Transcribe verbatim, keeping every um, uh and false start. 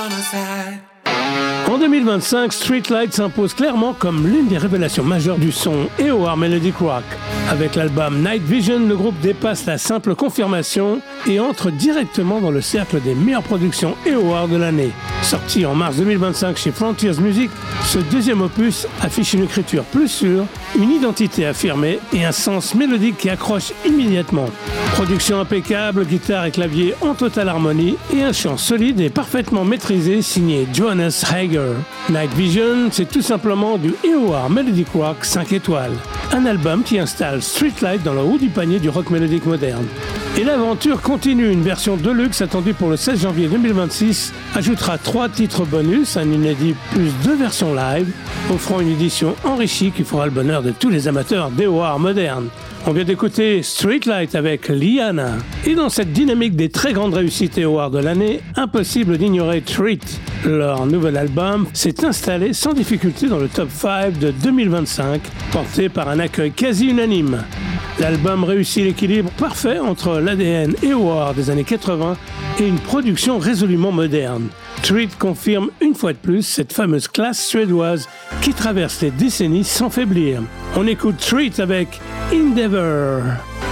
En deux mille vingt-cinq, Streetlight s'impose clairement comme l'une des révélations majeures du son A O R Melodic Rock. Avec l'album Night Vision, le groupe dépasse la simple confirmation et entre directement dans le cercle des meilleures productions A O R de l'année. Sorti en mars deux mille vingt-cinq chez Frontiers Music, ce deuxième opus affiche une écriture plus sûre, une identité affirmée et un sens mélodique qui accroche immédiatement. Production impeccable, guitare et clavier en totale harmonie et un chant solide et parfaitement maîtrisé signé Johannes Hager. Night Vision, c'est tout simplement du A O R Melodic Rock cinq étoiles. Un album qui installe Streetlight dans le haut du panier du rock mélodique moderne. Et l'aventure continue, une version deluxe attendue pour le seize janvier deux mille vingt-six ajoutera trois titres bonus, un inédit plus deux versions live, offrant une édition enrichie qui fera le bonheur de tous les amateurs d'A O R modernes. On vient d'écouter Streetlight avec Liana. Et dans cette dynamique des très grandes réussites A O R de l'année, impossible d'ignorer Treat. Leur nouvel album s'est installé sans difficulté dans le top cinq de deux mille vingt-cinq, porté par un accueil quasi unanime. L'album réussit l'équilibre parfait entre l'A D N A O R des années quatre-vingts et une production résolument moderne. Treat confirme une fois de plus cette fameuse classe suédoise qui traverse les décennies sans faiblir. On écoute Treat avec Endeavor.